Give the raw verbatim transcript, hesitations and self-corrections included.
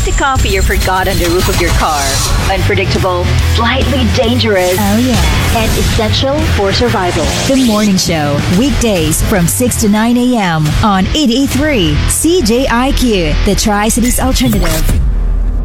like the coffee you forgot on the roof of your car. Unpredictable, slightly dangerous, Oh, yeah. and essential for survival. The Morning Show, weekdays from six to nine a.m. on eighty-eight point three C J I Q, the Tri-Cities Alternative.